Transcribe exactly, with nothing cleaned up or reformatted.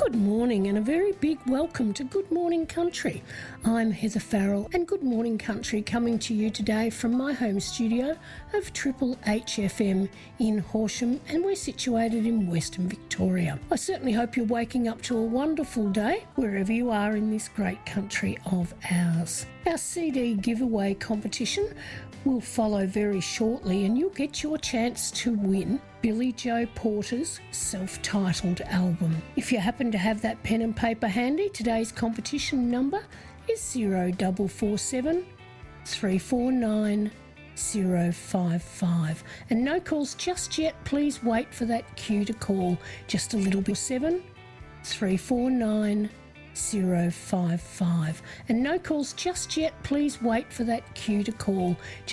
Good morning and a very big welcome to Good Morning Country. I'm Heather Farrell and Good Morning Country coming to you today from my home studio of Triple H F M in Horsham, and we're situated in Western Victoria. I certainly hope you're waking up to a wonderful day wherever you are in this great country of ours. Our C D giveaway competition will follow very shortly and you'll get your chance to win Billy Joe Porter's self-titled album. If you happen to have that pen and paper handy, today's competition number is zero four four seven, three four nine, zero five five. And no calls just yet, please wait for that cue to call just a little bit. seven, three four nine, zero five five. And no calls just yet, please wait for that cue to call